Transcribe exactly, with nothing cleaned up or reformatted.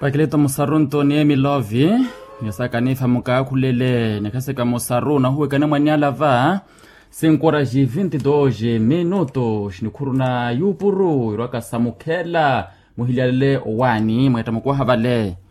Pakileto musarunto ni emilovi yasaka nifa muka kulele nekaseka musaruna huwe kana mwanyala va cinquoras vinte e dois minutos shnikuruna yupuru irwaka samukela muhilale owani mweta mukwa havale